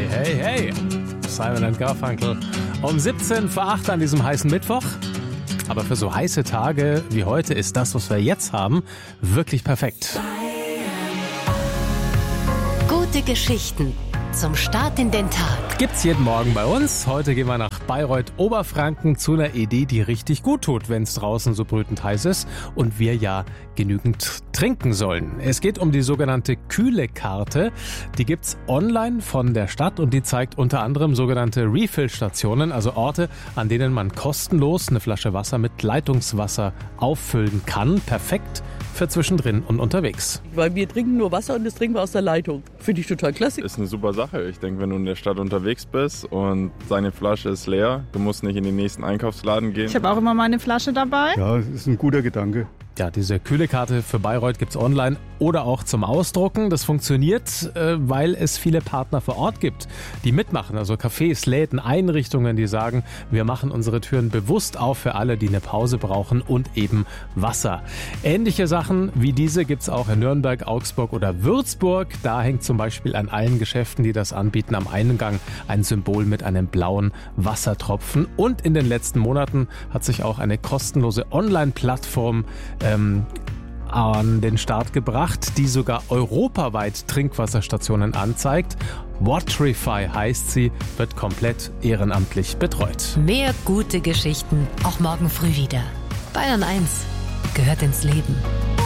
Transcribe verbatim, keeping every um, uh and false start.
hey, hey. Simon and Garfunkel. Um siebzehn vor acht an diesem heißen Mittwoch. Aber für so heiße Tage wie heute ist das, was wir jetzt haben, wirklich perfekt. Gute Geschichten zum Start in den Tag. Gibt's jeden Morgen bei uns. Heute gehen wir nach Bayreuth, Oberfranken zu einer Idee, die richtig gut tut, wenn es draußen so brütend heiß ist und wir ja genügend trinken sollen. Es geht um die sogenannte Kühle-Karte. Die gibt's online von der Stadt und die zeigt unter anderem sogenannte Refill-Stationen, also Orte, an denen man kostenlos eine Flasche Wasser mit Leitungswasser auffüllen kann. Perfekt für zwischendrin und unterwegs. Weil wir trinken nur Wasser und das trinken wir aus der Leitung. Finde ich total klasse. Ist eine super Sache. Ich denke, wenn du in der Stadt unterwegs bist und deine Flasche ist leer, du musst nicht in den nächsten Einkaufsladen gehen. Ich habe auch immer meine Flasche dabei. Ja, das ist ein guter Gedanke. Ja, diese Kühle-Karte für Bayreuth gibt's online oder auch zum Ausdrucken. Das funktioniert, äh, weil es viele Partner vor Ort gibt, die mitmachen. Also Cafés, Läden, Einrichtungen, die sagen, wir machen unsere Türen bewusst auf für alle, die eine Pause brauchen und eben Wasser. Ähnliche Sachen wie diese gibt's auch in Nürnberg, Augsburg oder Würzburg. Da hängt zum Beispiel an allen Geschäften, die das anbieten, am Eingang ein Symbol mit einem blauen Wassertropfen. Und in den letzten Monaten hat sich auch eine kostenlose Online-Plattform ähm, an den Start gebracht, die sogar europaweit Trinkwasserstationen anzeigt. Waterify heißt sie, wird komplett ehrenamtlich betreut. Mehr gute Geschichten auch morgen früh wieder. Bayern eins gehört ins Leben.